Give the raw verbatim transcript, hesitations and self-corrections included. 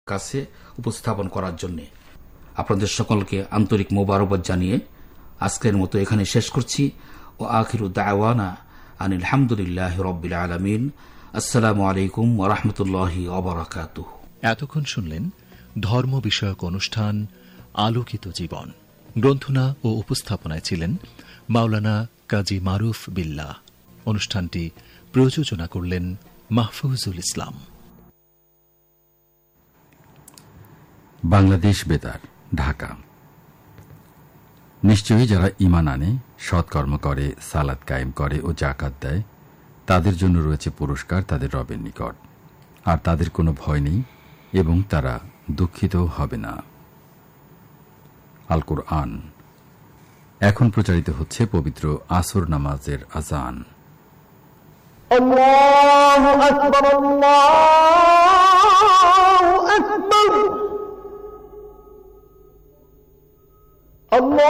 কাছে উপস্থাপন করার জন্য আপনাদের সকলকে আন্তরিক মোবারকবাদ জানিয়ে আজকের মতো এখানে শেষ করছি। ও আখিরু দাওয়ানা আনিল হামদুলিল্লাহি রাব্বিল আলামিন। আসসালামু আলাইকুম ওয়া রাহমাতুল্লাহি ওয়া বারাকাতুহু। এতক্ষণ শুনলেন ধর্ম বিষয়ক অনুষ্ঠান আলোকিত জীবন। গ্রন্থনা ও উপস্থাপনায় ছিলেন মাওলানা কাজী মারুফ বিল্লাহ। অনুষ্ঠানটি প্রযোজনা করলেন মাহফুজুল ইসলাম। বাংলাদেশ বেতার, ঢাকা। নিশ্চয়ই যারা ঈমান আনে, সৎকর্ম করে, সালাত কায়েম করে ও যাকাত দেয়, তাদের জন্য রয়েছে পুরস্কার তাদের রবের নিকট, আর তাদের কোনো ভয় নেই এবং তারা দুঃখিত হবে না। আল কুরআন। এখন প্রচারিত হচ্ছে পবিত্র আসর নামাজের আযান। আল্লাহু আকবার, আল্লাহু আকবার, আল্লাহ।